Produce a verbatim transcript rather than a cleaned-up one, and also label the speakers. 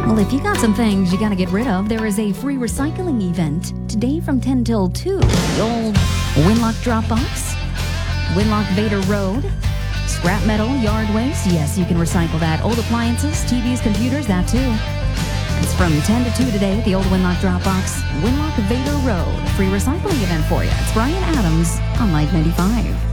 Speaker 1: Well, if you got some things you gotta get rid of, there is a free recycling event today from ten till two. The old Winlock Dropbox, Winlock Vader Road, scrap metal, yard waste. Yes, you can recycle that. Old appliances, T Vs, computers, that too. It's from ten to two today at the old Winlock Dropbox, Winlock Vader Road. Free recycling event for you. It's Brian Adams on Live ninety-five.